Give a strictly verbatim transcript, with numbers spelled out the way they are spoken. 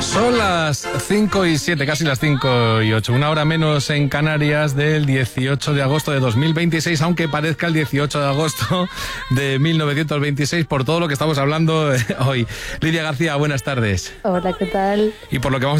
Son las cinco y siete, casi las cinco y ocho, una hora menos en Canarias del dieciocho de agosto de dos mil veintiséis, aunque parezca el dieciocho de agosto de mil novecientos veintiséis por todo lo que estamos hablando hoy. Lidia García, buenas tardes. Hola, ¿qué tal? Y por lo que vamos